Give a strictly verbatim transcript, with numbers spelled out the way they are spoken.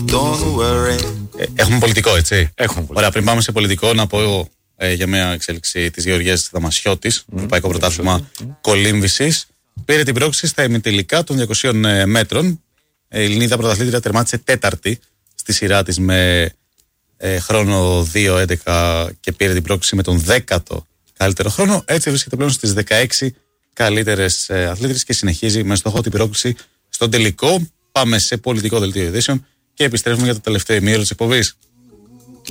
Ε, έχουμε πολιτικό, έτσι. Έχουμε πολιτικό. Ωραία, πριν πάμε σε πολιτικό, να πω ε, για μια εξέλιξη της Γεωργίας Δαμασιώτης, mm, Ευρωπαϊκό Πρωτάθλημα mm. κολύμβησης. Πήρε την πρόκριση στα ημιτελικά των διακοσίων ε, μέτρων. Η Ελληνίδα πρωταθλήτρια τερμάτισε τέταρτη στη σειρά της με ε, χρόνο δύο έντεκα και πήρε την πρόκριση με τον δέκατο καλύτερο χρόνο. Έτσι βρίσκεται πλέον στις δεκαέξι καλύτερες ε, αθλήτρες και συνεχίζει με στόχο την πρόκριση στον τελικό. Πάμε σε πολιτικό δελτίο ειδήσεων και επιστρέφουμε για το τελευταίο ημίωρο της εκπομπής.